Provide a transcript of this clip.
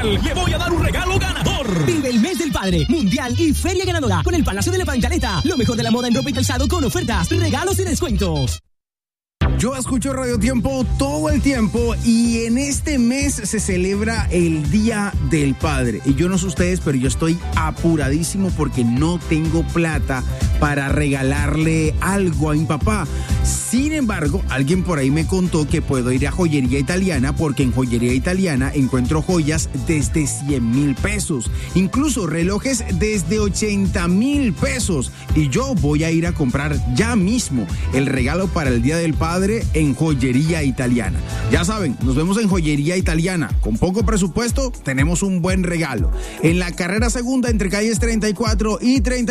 le voy a dar un regalo ganador. Vive el mes del padre, mundial y feria ganadora con el Palacio de la Pantaleta. Lo mejor de la moda en ropa y calzado con ofertas, regalos y descuentos. Yo escucho Radio Tiempo todo el tiempo y en este mes se celebra el Día del Padre. Y yo no sé ustedes, pero yo estoy apuradísimo porque no tengo plata para regalarle algo a mi papá. Sin embargo, alguien por ahí me contó que puedo ir a Joyería Italiana porque en Joyería Italiana encuentro joyas desde 100,000 pesos, incluso relojes desde 80,000 pesos. Y yo voy a ir a comprar ya mismo el regalo para el Día del Padre en Joyería Italiana. Ya saben, nos vemos en Joyería Italiana. Con poco presupuesto tenemos un buen regalo. En la carrera segunda entre calles 34 y 30.